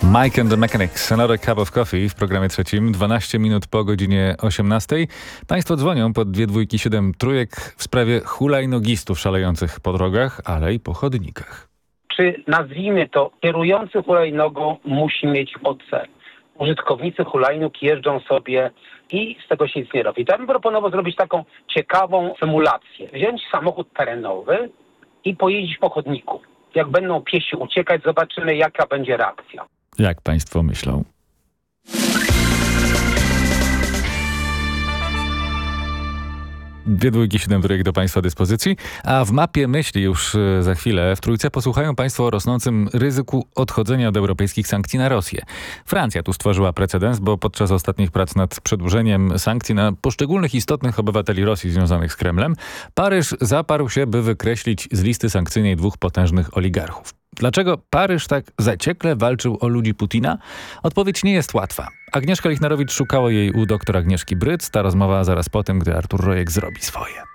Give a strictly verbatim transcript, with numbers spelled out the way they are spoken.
Mike and the Mechanics, Another Cup of Coffee w programie trzecim, dwanaście minut po godzinie osiemnastej. Państwo dzwonią pod dwie dwójki siedem trójek w sprawie hulajnogistów szalejących po drogach, ale i po chodnikach. Czy nazwijmy to, kierujący hulajnogą musi mieć O C? Użytkownicy hulajnóg jeżdżą sobie i z tego się nic nie robi. To ja bym proponował zrobić taką ciekawą symulację. Wziąć samochód terenowy i pojeździć po chodniku. Jak będą piesi uciekać, zobaczymy, jaka będzie reakcja. Jak państwo myślą? Dwie dwójki siedem trójek do państwa dyspozycji, a w mapie myśli już za chwilę w trójce posłuchają państwo o rosnącym ryzyku odchodzenia od europejskich sankcji na Rosję. Francja tu stworzyła precedens, bo podczas ostatnich prac nad przedłużeniem sankcji na poszczególnych istotnych obywateli Rosji związanych z Kremlem, Paryż zaparł się, by wykreślić z listy sankcyjnej dwóch potężnych oligarchów. Dlaczego Paryż tak zaciekle walczył o ludzi Putina? Odpowiedź nie jest łatwa. Agnieszka Lichnarowicz szukała jej u doktora Agnieszki Bryc. Ta rozmowa zaraz po tym, gdy Artur Rojek zrobi swoje.